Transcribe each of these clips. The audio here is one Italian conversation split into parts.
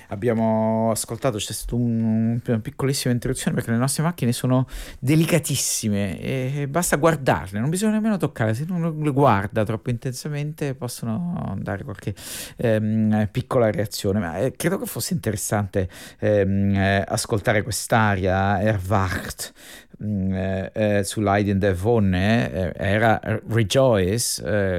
abbiamo ascoltato, c'è stata una piccolissima introduzione perché le nostre macchine sono delicatissime e basta guardarle, non bisogna nemmeno toccare, se uno le guarda troppo intensamente possono dare qualche piccola reazione, ma credo che fosse interessante ascoltare quest'aria Erwacht su Leiden der Wonne, era Rejoice,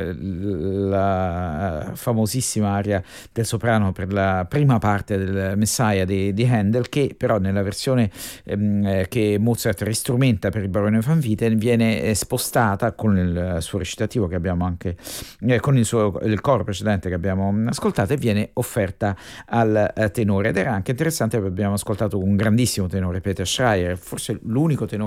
la famosissima aria del soprano per la prima parte del Messiah di Handel, che però nella versione che Mozart ristrumenta per il Barone van Wieten viene spostata con il suo recitativo che abbiamo anche con il coro precedente che abbiamo ascoltato, e viene offerta al tenore, ed era anche interessante perché abbiamo ascoltato un grandissimo tenore, Peter Schreier, forse l'unico tenore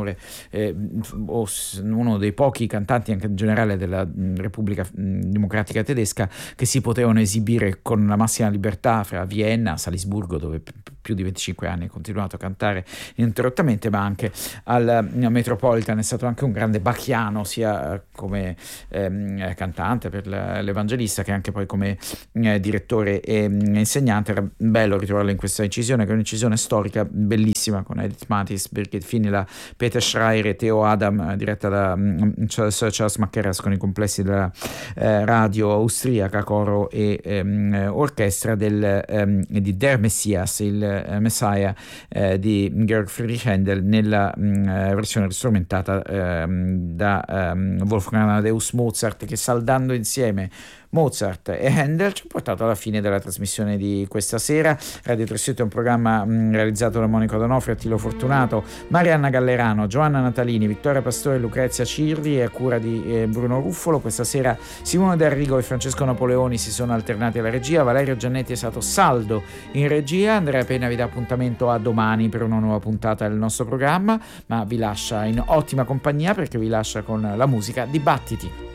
uno dei pochi cantanti anche in generale della Repubblica Democratica Tedesca che si potevano esibire con la massima libertà fra Vienna, Salisburgo, dove più di 25 anni ha continuato a cantare ininterrottamente, ma anche al Metropolitan. È stato anche un grande bacchiano sia come cantante per l'Evangelista che anche poi come direttore e insegnante. Era bello ritrovarlo in questa incisione, che è un'incisione storica bellissima, con Edith Mathis, Birgit Finila, Peter Schreier e Theo Adam, diretta da Charles Mackerras, con i complessi della radio austriaca, coro e orchestra di Der Messias, il Messiah di Georg Friedrich Händel, nella versione ristrumentata da Wolfgang Amadeus Mozart, che saldando insieme Mozart e Handel ci ha portato alla fine della trasmissione di questa sera. Radio Trescetto è un programma realizzato da Monica Donofrio, Attilo Fortunato, Marianna Gallerano, Giovanna Natalini, Vittoria Pastore e Lucrezia Cirri, a cura di Bruno Ruffolo. Questa sera Simone Del Rigo e Francesco Napoleoni si sono alternati alla regia, Valerio Giannetti è stato saldo in regia, Andrea Penna vi dà appuntamento a domani per una nuova puntata del nostro programma, ma vi lascia in ottima compagnia perché vi lascia con la musica di Battiti.